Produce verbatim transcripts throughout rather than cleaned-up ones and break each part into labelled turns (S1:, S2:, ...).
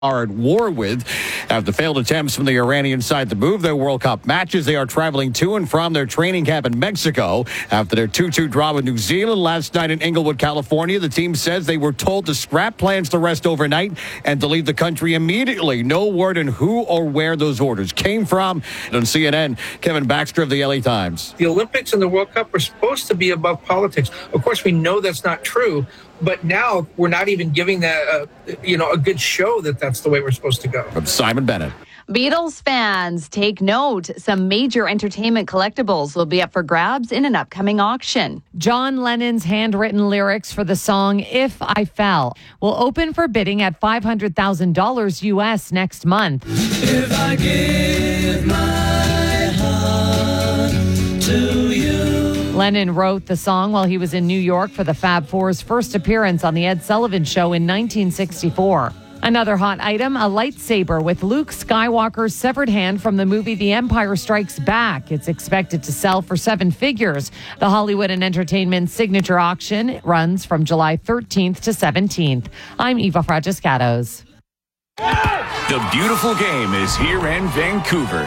S1: are at war with. After failed attempts from the Iranian side to move their World Cup matches, they are traveling to and from their training camp in Mexico. After their two two draw with New Zealand last night in Inglewood, California, the team says they were told to scrap plans to rest overnight and to leave the country immediately. No word on who or where those orders came from. On C N N, Kevin Baxter of the L A Times.
S2: The Olympics and the World Cup are supposed to be above politics. Of course, we know that's not true. But now we're not even giving that, uh, you know, a good show that that's the way we're supposed to go.
S1: From Simon Bennett.
S3: Beatles fans, take note. Some major entertainment collectibles will be up for grabs in an upcoming auction.
S4: John Lennon's handwritten lyrics for the song If I Fell will open for bidding at five hundred thousand dollars U S next month.
S5: If I give my heart to you.
S4: Lennon wrote the song while he was in New York for the Fab Four's first appearance on The Ed Sullivan Show in nineteen sixty-four. Another hot item, a lightsaber with Luke Skywalker's severed hand from the movie The Empire Strikes Back. It's expected to sell for seven figures. The Hollywood and Entertainment signature auction runs from July thirteenth to seventeenth. I'm Eva Fragiscatos.
S6: The beautiful game is here in Vancouver.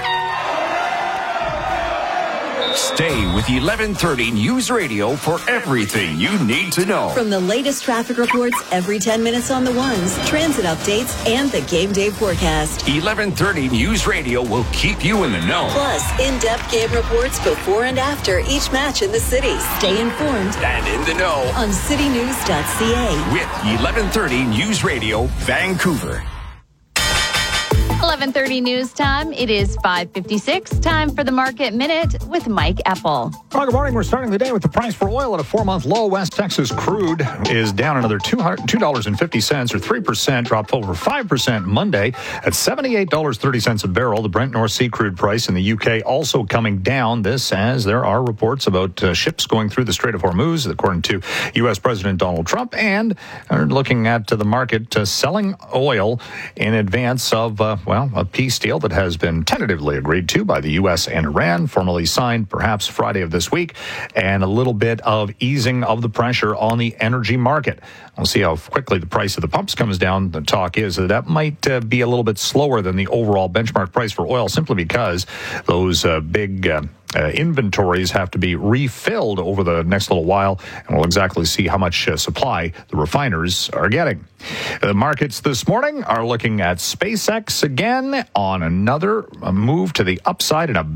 S6: Stay with eleven thirty News Radio for everything you need to know.
S7: From the latest traffic reports every ten minutes on the ones, transit updates, and the game day forecast.
S6: eleven thirty News Radio will keep you in the know.
S7: Plus, in-depth game reports before and after each match in the city. Stay informed
S6: and in the know
S7: on city news dot c a.
S6: with eleven thirty News Radio, Vancouver.
S3: eleven thirty news time. It is five fifty-six. Time for the Market Minute with Mike Epple.
S8: Well, good morning. We're starting the day with the price for oil at a four-month low. West Texas crude is down another two dollars and fifty cents or three percent, dropped over five percent Monday at seventy-eight dollars and thirty cents a barrel. The Brent North Sea crude price in the U K also coming down. This as there are reports about uh, ships going through the Strait of Hormuz, according to U S President Donald Trump, and are looking at uh, the market uh, selling oil in advance of, uh, well, a peace deal that has been tentatively agreed to by the U S and Iran, formally signed perhaps Friday of this week, and a little bit of easing of the pressure on the energy market. We'll see how quickly the price of the pumps comes down. The talk is that that might uh, be a little bit slower than the overall benchmark price for oil, simply because those uh, big uh, Uh, inventories have to be refilled over the next little while, and we'll exactly see how much uh, supply the refiners are getting. The markets this morning are looking at SpaceX again on another move to the upside in a